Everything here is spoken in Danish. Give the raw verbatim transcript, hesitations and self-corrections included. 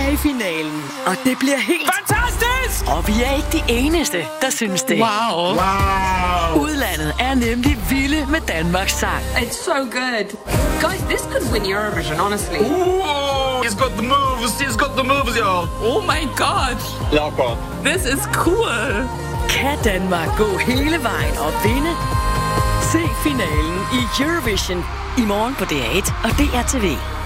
er i finalen, og det bliver helt fantastisk! Og vi er ikke de eneste, der synes det. Wow. Wow. Udlandet er nemlig vilde med Danmarks sang. It's so good. Guys, this could win Eurovision, honestly. Ooh, he's got the moves. He's got the moves, y'all. Oh my god. Jakob. This is cool. Kan Danmark gå hele vejen og vinde? Se finalen i Eurovision i morgen på D R et og D R T V.